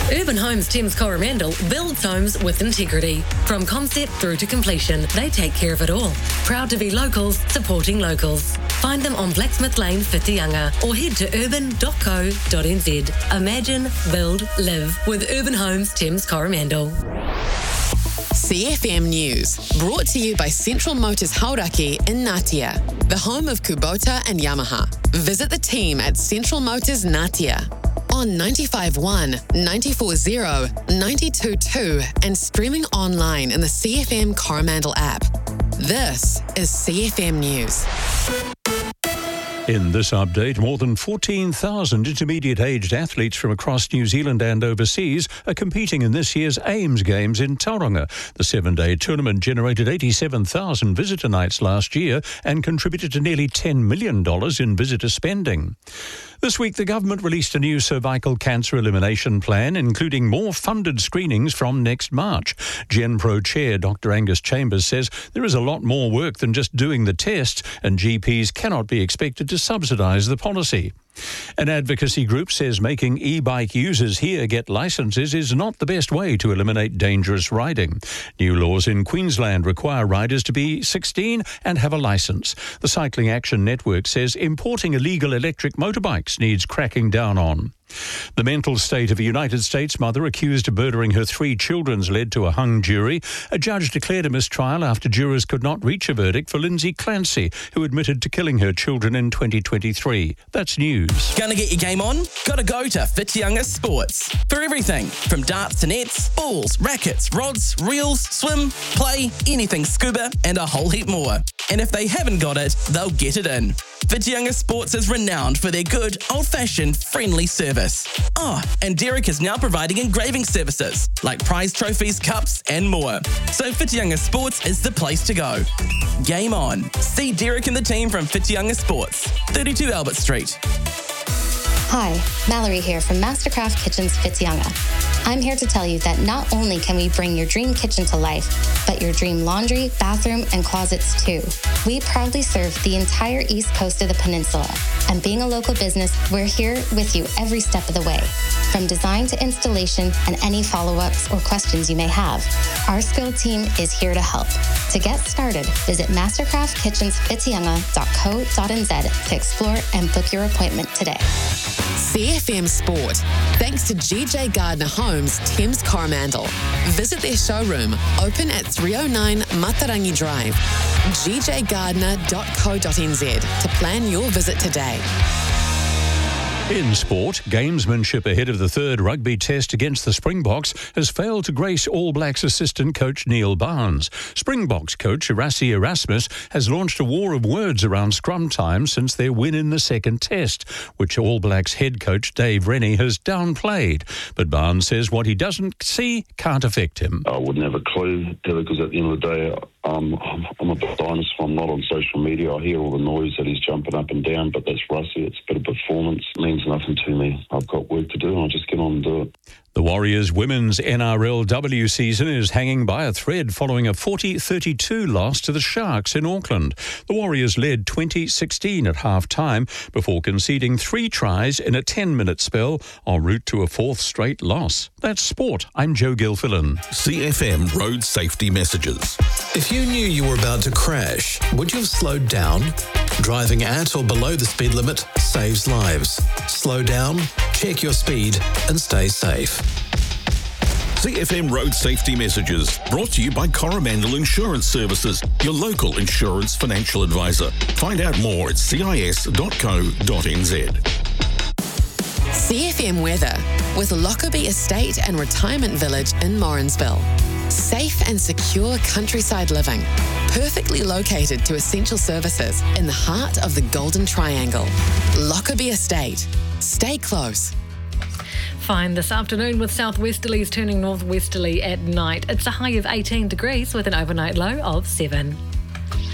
Urban Homes Thames Coromandel builds homes with integrity. From concept through to completion, they take care of it all. Proud to be locals, supporting locals. Find them on Blacksmith Lane, Whitianga, or head to urban.co.nz. Imagine, build, live with Urban Homes Thames Coromandel. CFM News, brought to you by Central Motors Hauraki in Ngatea, the home of Kubota and Yamaha. Visit the team at Central Motors Ngatea on 95.1, 94.0, 92.2 and streaming online in the CFM Coromandel app. This is CFM News. In this update, more than 14,000 intermediate-aged athletes from across New Zealand and overseas are competing in this year's AIMS Games in Tauranga. The 7-day tournament generated 87,000 visitor nights last year and contributed to nearly $10 million in visitor spending. This week, the government released a new cervical cancer elimination plan, including more funded screenings from next March. GenPro Chair Dr. Angus Chambers says there is a lot more work than just doing the test, and GPs cannot be expected to subsidise the policy. An advocacy group says making e-bike users here get licences is not the best way to eliminate dangerous riding. New laws in Queensland require riders to be 16 and have a licence. The Cycling Action Network says importing illegal electric motorbikes needs cracking down on. The mental state of a United States mother accused of murdering her 3 children's led to a hung jury. A judge declared a mistrial after jurors could not reach a verdict for Lindsay Clancy, who admitted to killing her children in 2023. That's news. Gonna get your game on? Gotta go to Whitianga Sports. For everything from darts to nets, balls, rackets, rods, reels, swim, play, anything scuba, and a whole heap more. And if they haven't got it, they'll get it in. Whitianga Sports is renowned for their good, old-fashioned, friendly service. Oh, and Derek is now providing engraving services, like prize trophies, cups, and more. So Whitianga Sports is the place to go. Game on. See Derek and the team from Whitianga Sports, 32 Albert Street. Hi, Mallory here from Mastercraft Kitchens Whitianga. I'm here to tell you that not only can we bring your dream kitchen to life, but your dream laundry, bathroom, and closets too. We proudly serve the entire east coast of the peninsula, and being a local business, we're here with you every step of the way. From design to installation and any follow-ups or questions you may have, our skilled team is here to help. To get started, visit mastercraftkitchenswhitianga.co.nz to explore and book your appointment today. CFM Sport, thanks to GJ Gardner Homes, Thames Coromandel. Visit their showroom, open at 309 Matarangi Drive, gjgardner.co.nz to plan your visit today. In sport, gamesmanship ahead of the third rugby test against the Springboks has failed to grace All Blacks assistant coach Neil Barnes. Springboks coach Erassi Erasmus has launched a war of words around scrum time since their win in the second test, which All Blacks head coach Dave Rennie has downplayed. But Barnes says what he doesn't see can't affect him. I wouldn't have a clue, because at the end of the day, I'm a bit dinosaur. I'm not on social media. I hear all the noise that he's jumping up and down, but that's Rusty. It's a bit of performance. It means nothing to me. I've got work to do, and I'll just get on and do it. The Warriors' women's NRLW season is hanging by a thread following a 40-32 loss to the Sharks in Auckland. The Warriors led 20-16 at half-time before conceding 3 tries in a 10-minute spell en route to a 4th straight loss. That's sport. I'm Joe Gilfillan. CFM Road Safety Messages. If you knew you were about to crash, would you have slowed down? Driving at or below the speed limit saves lives. Slow down, check your speed, and stay safe. CFM Road Safety Messages, brought to you by Coromandel Insurance Services, your local insurance financial advisor. Find out more at cis.co.nz. CFM weather with Lockerbie Estate and Retirement Village in Morrinsville. Safe and secure countryside living, perfectly located to essential services in the heart of the Golden Triangle. Lockerbie Estate. Stay close. Fine this afternoon with southwesterlies turning northwesterly at night. It's a high of 18 degrees with an overnight low of 7.